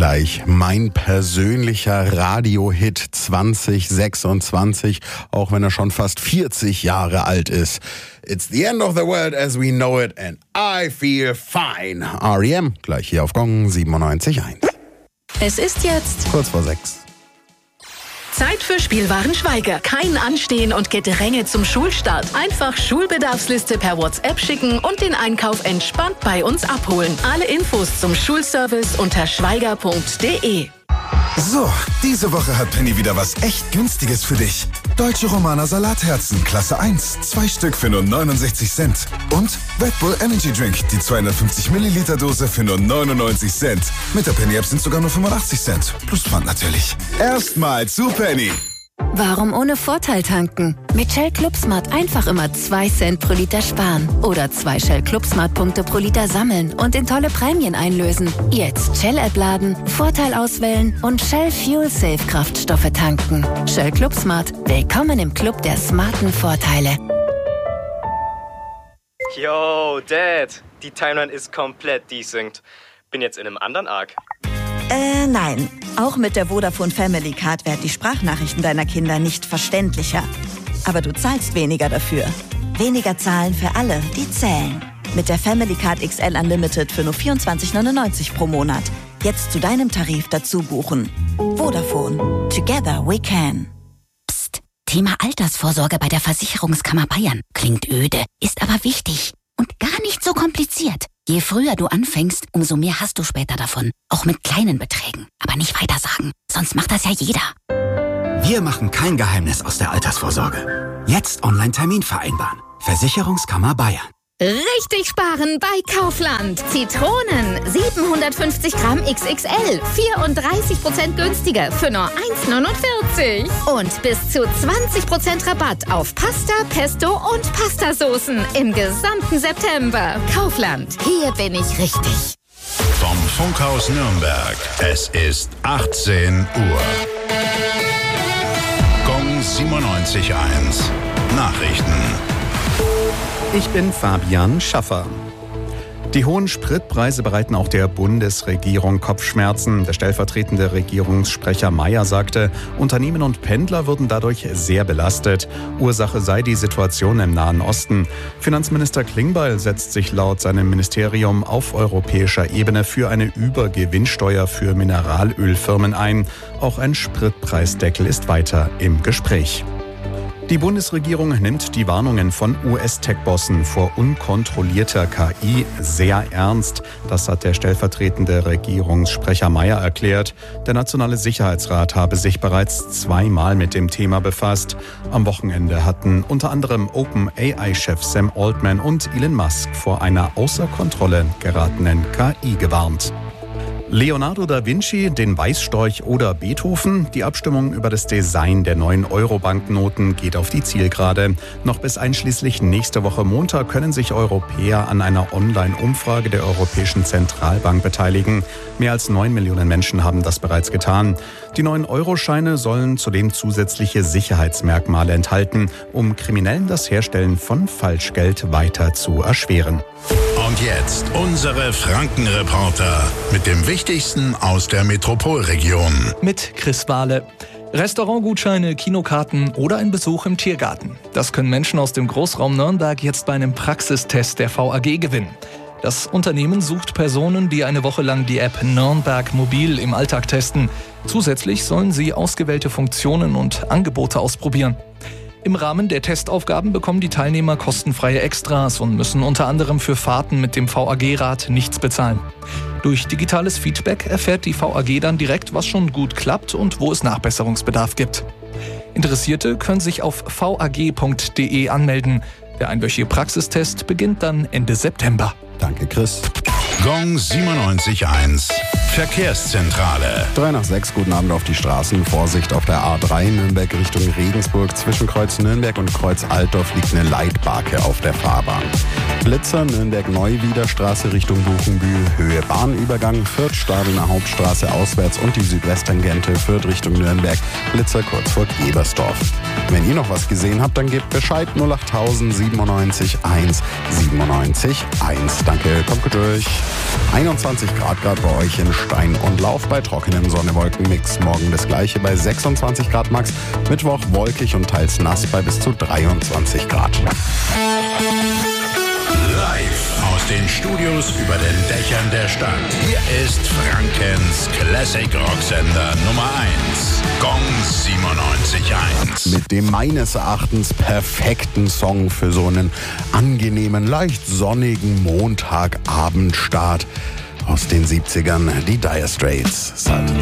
gleich mein persönlicher Radiohit 2026, auch wenn er schon fast 40 Jahre alt ist. It's the end of the world as we know it and I feel fine. R.E.M. gleich hier auf Gong 97.1. Es ist jetzt kurz vor 6. Zeit für Spielwaren Schweiger. Kein Anstehen und Gedränge zum Schulstart. Einfach Schulbedarfsliste per WhatsApp schicken und den Einkauf entspannt bei uns abholen. Alle Infos zum Schulservice unter schweiger.de. So, diese Woche hat Penny wieder was echt Günstiges für dich. Deutsche Romaner Salatherzen, Klasse 1, 2 Stück für nur 69 Cent. Und Red Bull Energy Drink, die 250 Milliliter Dose für nur 99 Cent. Mit der Penny App sind sogar nur 85 Cent. Plus Pfand natürlich. Erstmal zu Penny. Warum ohne Vorteil tanken? Mit Shell Club Smart einfach immer 2 Cent pro Liter sparen. Oder 2 Shell Club Smart Punkte pro Liter sammeln und in tolle Prämien einlösen. Jetzt Shell App laden, Vorteil auswählen und Shell Fuel Safe Kraftstoffe tanken. Shell Club Smart. Willkommen im Club der smarten Vorteile. Yo, Dad. Die Timeline ist komplett desynced. Bin jetzt in einem anderen Arc. Nein. Auch mit der Vodafone Family Card werden die Sprachnachrichten deiner Kinder nicht verständlicher. Aber du zahlst weniger dafür. Weniger zahlen für alle, die zählen. Mit der Family Card XL Unlimited für nur 24,99 pro Monat. Jetzt zu deinem Tarif dazu buchen. Vodafone. Together we can. Psst. Thema Altersvorsorge bei der Versicherungskammer Bayern. Klingt öde, ist aber wichtig. Und gar nicht so kompliziert. Je früher du anfängst, umso mehr hast du später davon. Auch mit kleinen Beträgen. Aber nicht weitersagen, sonst macht das ja jeder. Wir machen kein Geheimnis aus der Altersvorsorge. Jetzt Online-Termin vereinbaren. Versicherungskammer Bayern. Richtig sparen bei Kaufland. Zitronen 750 Gramm XXL, 34% günstiger für nur 1,49. Und bis zu 20% Rabatt auf Pasta, Pesto und Pastasoßen im gesamten September. Kaufland, hier bin ich richtig. Vom Funkhaus Nürnberg. Es ist 18 Uhr. Gong 97.1. Nachrichten. Ich bin Fabian Schaffer. Die hohen Spritpreise bereiten auch der Bundesregierung Kopfschmerzen. Der stellvertretende Regierungssprecher Mayer sagte, Unternehmen und Pendler würden dadurch sehr belastet. Ursache sei die Situation im Nahen Osten. Finanzminister Klingbeil setzt sich laut seinem Ministerium auf europäischer Ebene für eine Übergewinnsteuer für Mineralölfirmen ein. Auch ein Spritpreisdeckel ist weiter im Gespräch. Die Bundesregierung nimmt die Warnungen von US-Tech-Bossen vor unkontrollierter KI sehr ernst. Das hat der stellvertretende Regierungssprecher Mayer erklärt. Der Nationale Sicherheitsrat habe sich bereits 2-mal mit dem Thema befasst. Am Wochenende hatten unter anderem OpenAI-Chef Sam Altman und Elon Musk vor einer außer Kontrolle geratenen KI gewarnt. Leonardo da Vinci, den Weißstorch oder Beethoven? Die Abstimmung über das Design der neuen Euro-Banknoten geht auf die Zielgerade. Noch bis einschließlich nächste Woche Montag können sich Europäer an einer Online-Umfrage der Europäischen Zentralbank beteiligen. Mehr als 9 Millionen Menschen haben das bereits getan. Die neuen Euroscheine sollen zudem zusätzliche Sicherheitsmerkmale enthalten, um Kriminellen das Herstellen von Falschgeld weiter zu erschweren. Und jetzt unsere Frankenreporter mit dem Wichtigsten aus der Metropolregion. Mit Chris Wahle. Restaurantgutscheine, Kinokarten oder ein Besuch im Tiergarten. Das können Menschen aus dem Großraum Nürnberg jetzt bei einem Praxistest der VAG gewinnen. Das Unternehmen sucht Personen, die eine Woche lang die App Nürnberg Mobil im Alltag testen. Zusätzlich sollen sie ausgewählte Funktionen und Angebote ausprobieren. Im Rahmen der Testaufgaben bekommen die Teilnehmer kostenfreie Extras und müssen unter anderem für Fahrten mit dem VAG-Rad nichts bezahlen. Durch digitales Feedback erfährt die VAG dann direkt, was schon gut klappt und wo es Nachbesserungsbedarf gibt. Interessierte können sich auf vag.de anmelden. Der einwöchige Praxistest beginnt dann Ende September. Danke, Chris. Gong 97.1. Verkehrszentrale. 3:06, guten Abend auf die Straßen. Vorsicht auf der A3 Nürnberg Richtung Regensburg. Zwischen Kreuz Nürnberg und Kreuz Altdorf liegt eine Leitbarke auf der Fahrbahn. Blitzer Nürnberg-Neuwiederstraße Richtung Buchenbühl, Höhe Bahnübergang, Fürth Stadener Hauptstraße auswärts und die Südwesttangente Fürth Richtung Nürnberg, Blitzer kurz vor Gebersdorf. Wenn ihr noch was gesehen habt, dann gebt Bescheid 08000 97 1 97 1. Danke, kommt gut durch. 21 Grad gerade bei euch in Sonnenschein und Lauf bei trockenem Sonne-Wolken-Mix. Morgen das gleiche bei 26 Grad max. Mittwoch wolkig und teils nass bei bis zu 23 Grad. Live aus den Studios über den Dächern der Stadt. Hier ist Frankens Classic Rocksender Nummer 1. Gong 97.1. Mit dem meines Erachtens perfekten Song für so einen angenehmen, leicht sonnigen Montagabendstart aus den 70ern, die Dire Straits. Seit